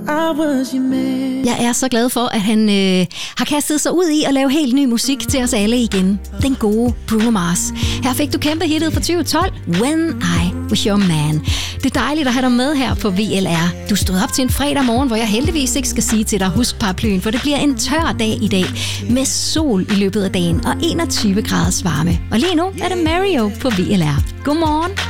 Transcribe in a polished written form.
Jeg er så glad for, at han har kastet sig ud i at lave helt ny musik til os alle igen. Den gode Bruno Mars. Her fik du kæmpe hittet fra 2012, When I Was Your Man. Det er dejligt at have dig med her på VLR. Du stod op til en fredag morgen, hvor jeg heldigvis ikke skal sige til dig, husk paraplyen, for det bliver en tør dag i dag med sol i løbet af dagen og 21 graders varme. Og lige nu er det Mario på VLR. Godmorgen.